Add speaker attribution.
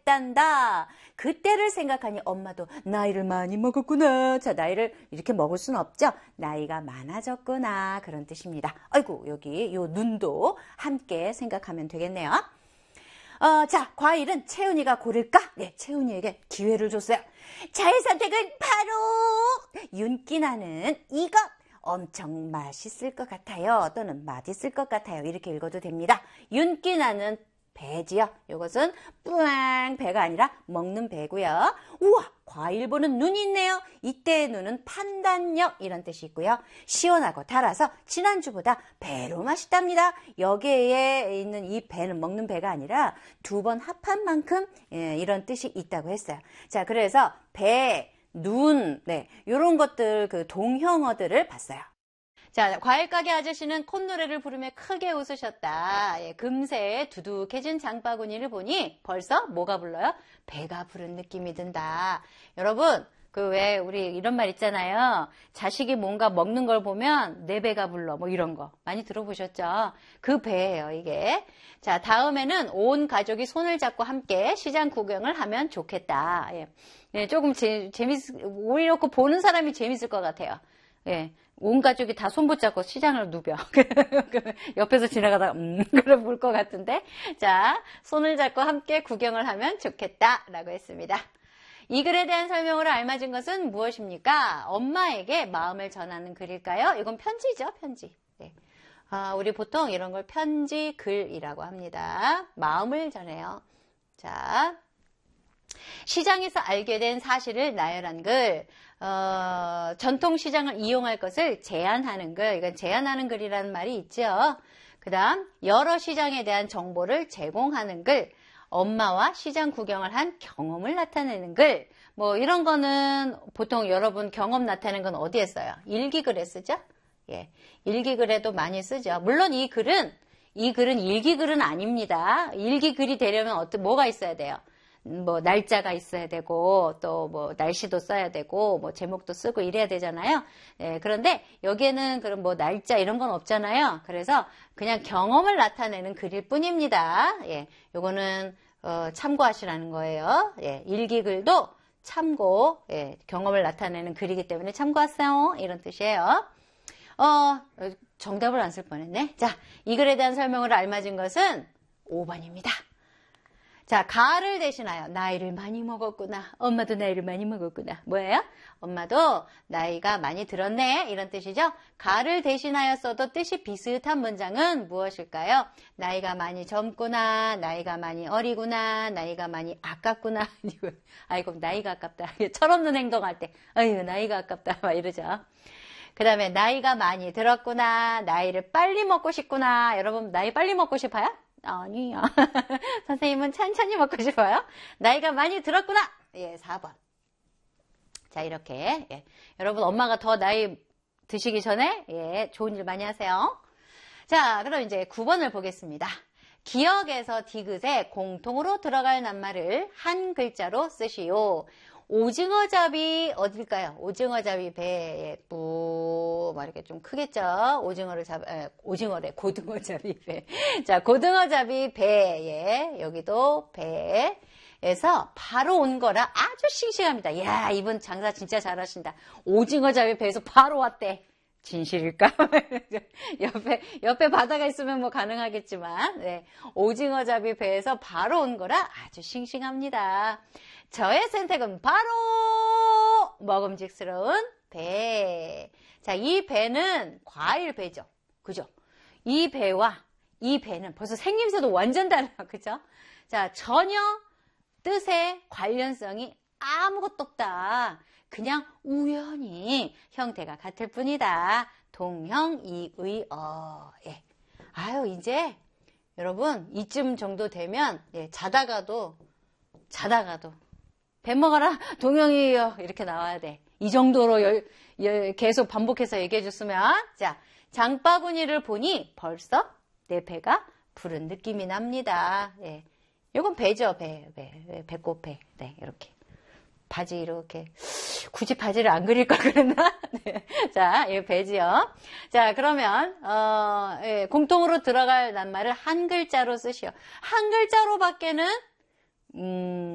Speaker 1: 맛있단다. 그때를 생각하니 엄마도 나이를 많이 먹었구나. 자, 나이를 이렇게 먹을 수는 없죠. 나이가 많아졌구나. 그런 뜻입니다. 아이고, 여기 요 눈도 함께 생각하면 되겠네요. 자, 과일은 채은이가 고를까? 네, 채은이에게 기회를 줬어요. 자의 선택은 바로 윤기나는 이것. 엄청 맛있을 것 같아요. 또는 맛있을 것 같아요. 이렇게 읽어도 됩니다. 윤기나는 배지요. 이것은 뿌앙 배가 아니라 먹는 배고요. 우와, 과일 보는 눈이 있네요. 이때의 눈은 판단력 이런 뜻이 있고요. 시원하고 달아서 지난주보다 배로 맛있답니다. 여기에 있는 이 배는 먹는 배가 아니라 두 번 합한 만큼 이런 뜻이 있다고 했어요. 자, 그래서 배, 눈, 네, 이런 것들 그 동형어들을 봤어요. 자, 과일가게 아저씨는 콧노래를 부르며 크게 웃으셨다. 예, 금세 두둑해진 장바구니를 보니 벌써 뭐가 불러요? 배가 부른 느낌이 든다. 여러분, 그 왜 우리 이런 말 있잖아요. 자식이 뭔가 먹는 걸 보면 내 배가 불러. 뭐 이런 거 많이 들어보셨죠? 그 배예요, 이게. 자, 다음에는 온 가족이 손을 잡고 함께 시장 구경을 하면 좋겠다. 예. 네, 조금 오히려 그 보는 사람이 재밌을 것 같아요. 예. 온 가족이 다 손 붙잡고 시장을 누벼. 옆에서 지나가다가 그래 볼 것 같은데. 자, 손을 잡고 함께 구경을 하면 좋겠다라고 했습니다. 이 글에 대한 설명으로 알맞은 것은 무엇입니까? 엄마에게 마음을 전하는 글일까요? 이건 편지죠, 편지. 네. 우리 보통 이런 걸 편지 글이라고 합니다. 마음을 전해요. 자, 시장에서 알게 된 사실을 나열한 글. 전통시장을 이용할 것을 제안하는 글. 이건 제안하는 글이라는 말이 있죠. 그 다음 여러 시장에 대한 정보를 제공하는 글. 엄마와 시장 구경을 한 경험을 나타내는 글. 뭐 이런 거는 보통 여러분 경험 나타내는 건 어디에 써요? 일기글에 쓰죠? 예, 일기글에도 많이 쓰죠. 물론 이 글은 일기글은 아닙니다. 일기글이 되려면 뭐가 있어야 돼요? 뭐 날짜가 있어야 되고 또 뭐 날씨도 써야 되고 뭐 제목도 쓰고 이래야 되잖아요. 예, 그런데 여기에는 그런 뭐 날짜 이런 건 없잖아요. 그래서 그냥 경험을 나타내는 글일 뿐입니다. 예, 요거는 참고하시라는 거예요. 예, 일기글도 참고, 예, 경험을 나타내는 글이기 때문에 참고하세요. 이런 뜻이에요. 정답을 안 쓸 뻔했네. 자, 이 글에 대한 설명으로 알맞은 것은 5번입니다. 자, 가를 대신하여 나이를 많이 먹었구나. 엄마도 나이를 많이 먹었구나. 뭐예요? 엄마도 나이가 많이 들었네. 이런 뜻이죠. 가를 대신하여 써도 뜻이 비슷한 문장은 무엇일까요? 나이가 많이 젊구나. 나이가 많이 어리구나. 나이가 많이 아깝구나. 아이고, 나이가 아깝다. 철없는 행동할 때 아유, 나이가 아깝다. 막 이러죠. 그 다음에 나이가 많이 들었구나. 나이를 빨리 먹고 싶구나. 여러분, 나이 빨리 먹고 싶어요? 아니요. 선생님은 천천히 먹고 싶어요. 나이가 많이 들었구나. 예, 4번. 자, 이렇게. 예. 여러분, 엄마가 더 나이 드시기 전에, 예, 좋은 일 많이 하세요. 자, 그럼 이제 9번을 보겠습니다. 기억에서 디귿에 공통으로 들어갈 낱말을 한 글자로 쓰시오. 오징어잡이 어딜까요? 오징어잡이 배에 막 이렇게 좀 크겠죠? 오징어래, 고등어잡이 배. 자, 고등어잡이 배에, 여기도 배에서 바로 온 거라 아주 싱싱합니다. 이야, 이분 장사 진짜 잘하신다. 오징어잡이 배에서 바로 왔대. 진실일까? 옆에 바다가 있으면 뭐 가능하겠지만, 네. 오징어잡이 배에서 바로 온 거라 아주 싱싱합니다. 저의 선택은 바로 먹음직스러운 배. 자, 이 배는 과일 배죠. 그죠? 이 배와 이 배는 벌써 생김새도 완전 달라요. 그죠? 자, 전혀 뜻의 관련성이 아무것도 없다. 그냥 우연히 형태가 같을 뿐이다. 동형이의어. 예. 아유, 이제 여러분 이쯤 정도 되면 예, 자다가도 배 먹어라 동형이의어 이렇게 나와야 돼. 이 정도로 계속 반복해서 얘기해 줬으면. 자, 장바구니를 보니 벌써 내 배가 부른 느낌이 납니다. 예. 요건 배죠. 배꼽 배. 네, 이렇게. 바지 이렇게. 굳이 바지를 안 그릴 걸 그랬나? 네. 자, 이 배지요. 자, 그러면 예, 공통으로 들어갈 낱말을 한 글자로 쓰시오. 한 글자로 밖에는